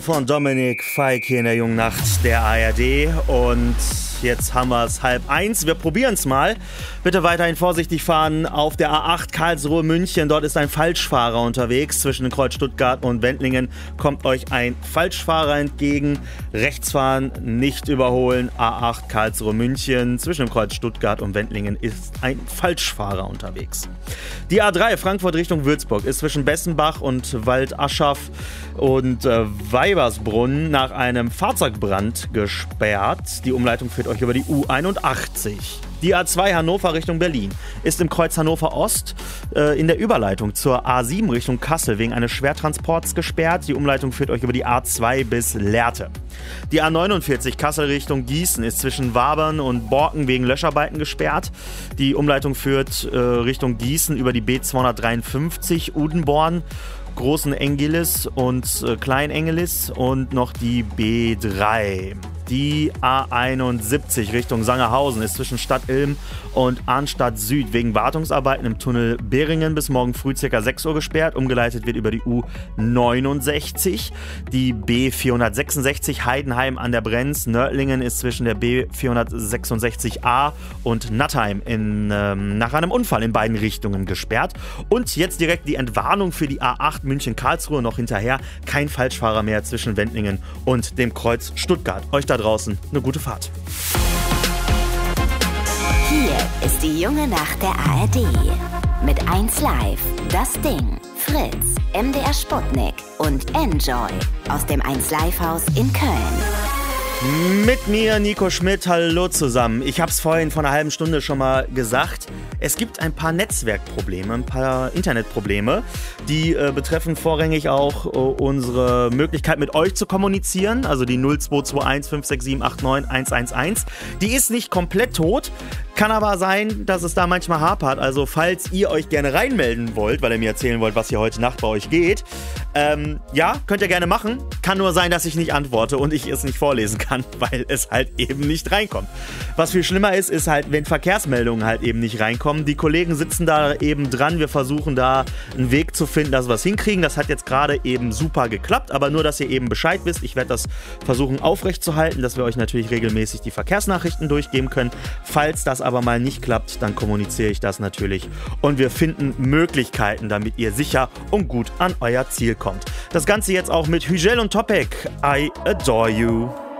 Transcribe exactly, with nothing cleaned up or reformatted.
Von Dominik Feig hier in der jungen Nacht der A R D und jetzt haben wir es halb eins. Wir probieren es mal. Bitte weiterhin vorsichtig fahren auf der A acht Karlsruhe-München. Dort ist ein Falschfahrer unterwegs. Zwischen Kreuz Stuttgart und Wendlingen kommt euch ein Falschfahrer entgegen. Rechts fahren, nicht überholen. A acht Karlsruhe-München. Zwischen dem Kreuz Stuttgart und Wendlingen ist ein Falschfahrer unterwegs. Die A drei Frankfurt Richtung Würzburg ist zwischen Bessenbach und Waldaschaf und äh, Weibersbrunn nach einem Fahrzeugbrand gesperrt. Die Umleitung führt euch über die U einundachtzig. Die A zwei Hannover Richtung Berlin ist im Kreuz Hannover Ost äh, in der Überleitung zur A sieben Richtung Kassel wegen eines Schwertransports gesperrt. Die Umleitung führt euch über die A zwei bis Lehrte. Die A neunundvierzig Kassel Richtung Gießen ist zwischen Wabern und Borken wegen Löscharbeiten gesperrt. Die Umleitung führt äh, Richtung Gießen über die B zweihundertdreiundfünfzig Udenborn, Großen Engelis und äh, Klein Engelis und noch die B drei. Die A einundsiebzig Richtung Sangerhausen ist zwischen Stadt Ilm und Arnstadt Süd wegen Wartungsarbeiten im Tunnel Beringen bis morgen früh ca. sechs Uhr gesperrt. Umgeleitet wird über die U neunundsechzig. Die B vierhundertsechsundsechzig Heidenheim an der Brenz. Nördlingen ist zwischen der B vierhundertsechsundsechzig A und Nattheim in, ähm, nach einem Unfall in beiden Richtungen gesperrt. Und jetzt direkt die Entwarnung für die A acht München-Karlsruhe noch hinterher. Kein Falschfahrer mehr zwischen Wendlingen und dem Kreuz Stuttgart. Euch da draußen eine gute Fahrt. Hier ist die junge Nacht der A R D. Mit eins Live, Das Ding, Fritz, M D R Sputnik und Enjoy aus dem eins Live Haus in Köln. Mit mir, Nico Schmidt, hallo zusammen. Ich habe es vorhin vor einer halben Stunde schon mal gesagt. Es gibt ein paar Netzwerkprobleme, ein paar Internetprobleme, die äh, betreffen vorrangig auch äh, unsere Möglichkeit mit euch zu kommunizieren, also die null zwei zwei eins fünf sechs sieben acht neun eins eins eins. Die ist nicht komplett tot, kann aber sein, dass es da manchmal hapert. Also falls ihr euch gerne reinmelden wollt, weil ihr mir erzählen wollt, was hier heute Nacht bei euch geht, ähm, ja, könnt ihr gerne machen. Kann nur sein, dass ich nicht antworte und ich es nicht vorlesen kann, weil es halt eben nicht reinkommt. Was viel schlimmer ist, ist halt, wenn Verkehrsmeldungen halt eben nicht reinkommen. Die Kollegen sitzen da eben dran. Wir versuchen da einen Weg zu finden, dass wir es hinkriegen. Das hat jetzt gerade eben super geklappt, aber nur, dass ihr eben Bescheid wisst. Ich werde das versuchen aufrechtzuerhalten, dass wir euch natürlich regelmäßig die Verkehrsnachrichten durchgeben können. Falls das aber mal nicht klappt, dann kommuniziere ich das natürlich und wir finden Möglichkeiten, damit ihr sicher und gut an euer Ziel kommt. Das Ganze jetzt auch mit Hügel und Topek. I adore you.